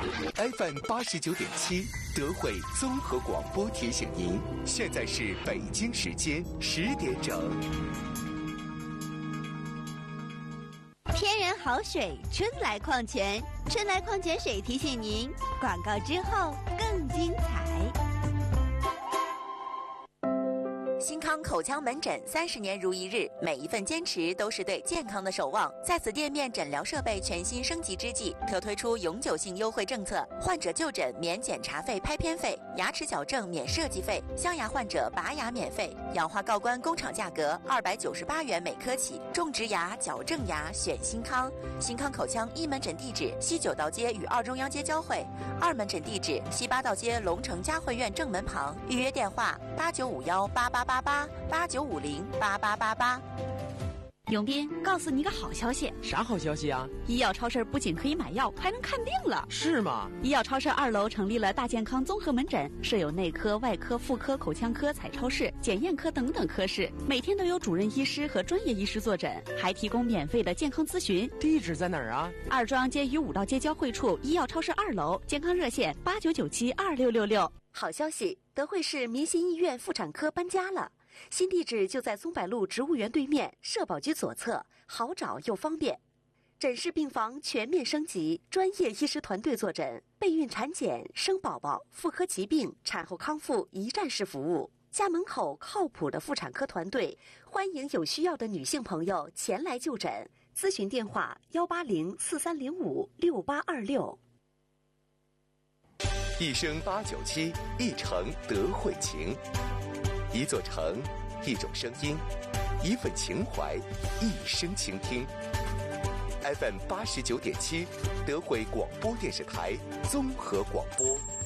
FM 89.7德惠综合广播提醒您，现在是北京时间10点整。 天然好水，春来矿泉，春来矿泉水提醒您，广告之后更精彩。 新康口腔门诊30年如一日，每一份坚持都是对健康的守望。在此店面诊疗设备全新升级之际，特推出永久性优惠政策：患者就诊免检查费、拍片费，牙齿矫正免设计费，镶牙患者拔牙免费，氧化锆关工厂价格298元每颗起。种植牙、矫正牙选新康。新康口腔一门诊地址西9道街与2中央街交汇，2门诊地址西8道街龙城嘉汇苑正门旁。预约电话8951888889508888。 永斌，告诉你个好消息。 啥好消息啊？ 医药超市不仅可以买药，还能看病了。 是吗？ 医药超市2楼成立了大健康综合门诊，设有内科、外科、妇科、口腔科、彩超室、检验科等等科室，每天都有主任医师和专业医师坐诊，还提供免费的健康咨询。 地址在哪儿啊 ？2中央街与5道街交汇处，医药超市2楼，健康热线89972666。 好消息，德惠市民心医院妇产科搬家了。新地址就在松柏路植物园对面，社保局左侧，好找又方便。诊室病房全面升级，专业医师团队坐诊，备孕产检、生宝宝、妇科疾病、产后康复一站式服务。家门口靠谱的妇产科团队，欢迎有需要的女性朋友前来就诊。咨询电话18043056826。 一生897，一城德惠情。一座城，一种声音，一份情怀，一声倾听。FM 89.7，德惠广播电视台综合广播。